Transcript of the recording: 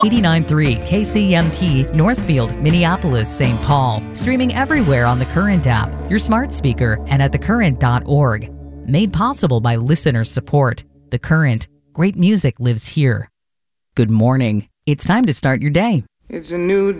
89.3 KCMT, Northfield, Minneapolis, St. Paul. Streaming everywhere on the Current app, your smart speaker, and at thecurrent.org. Made possible by listener support. The Current. Great music lives here. Good morning. It's time to start your day. It's a new day.